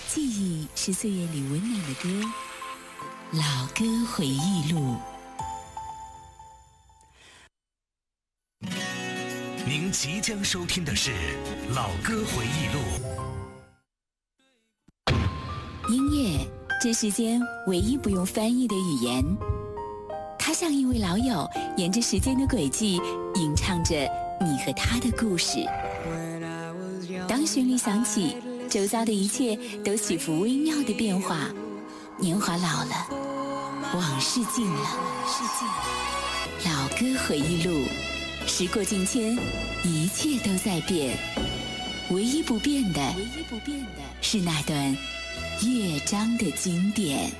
记忆是岁月里温暖的歌，老歌回忆录。 您即将收听的是老歌回忆录。 音乐，这世间唯一不用翻译的语言，它像一位老友，沿着时间的轨迹，吟唱着你和他的故事。当旋律响起，周遭的一切都起伏微妙的变化。年华老了，往事尽了，老歌回忆录，时过境迁，一切都在变，唯一不变的是那段乐章的经典。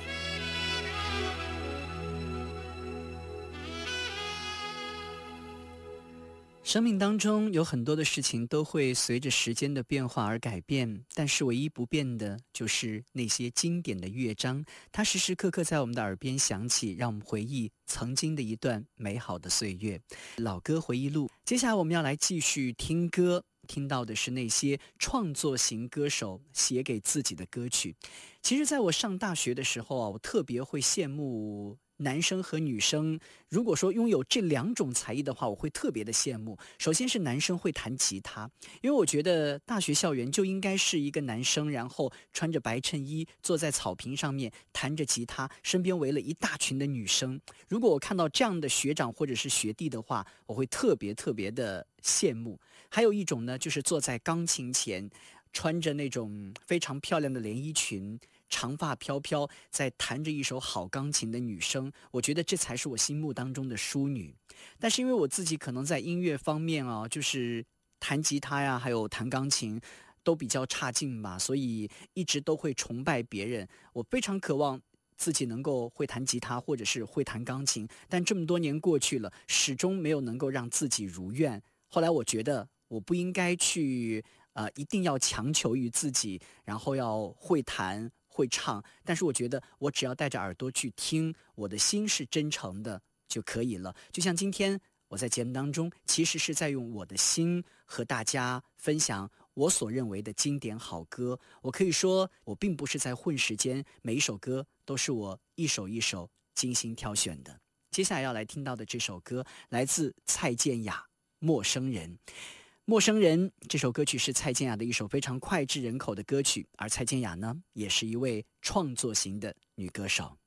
生命当中有很多的事情都会随着时间的变化而改变，但是唯一不变的就是那些经典的乐章，它时时刻刻在我们的耳边响起，让我们回忆曾经的一段美好的岁月。老歌回忆录，接下来我们要来继续听歌，听到的是那些创作型歌手写给自己的歌曲。其实在我上大学的时候啊，我特别会羡慕男生和女生，如果说拥有这两种才艺的话，我会特别的羡慕。首先是男生会弹吉他，因为我觉得大学校园就应该是一个男生，然后穿着白衬衣坐在草坪上面弹着吉他，身边围了一大群的女生。如果我看到这样的学长或者是学弟的话，我会特别的羡慕。还有一种呢，就是坐在钢琴前，穿着那种非常漂亮的连衣裙，长发飘飘，在弹着一首好钢琴的女生，我觉得这才是我心目当中的淑女。但是因为我自己可能在音乐方面啊，就是弹吉他呀，还有弹钢琴都比较差劲吧，所以一直都会崇拜别人。我非常渴望自己能够会弹吉他或者是会弹钢琴，但这么多年过去了，始终没有能够让自己如愿。后来我觉得我不应该去一定要强求于自己，然后要会弹会唱，但是我觉得我只要带着耳朵去听，我的心是真诚的就可以了。就像今天我在节目当中，其实是在用我的心和大家分享我所认为的经典好歌。我可以说我并不是在混时间，每一首歌都是我一首一首精心挑选的。接下来要来听到的这首歌来自蔡健雅，陌生人。陌生人这首歌曲是蔡健雅的一首非常脍炙人口的歌曲，而蔡健雅呢，也是一位创作型的女歌手。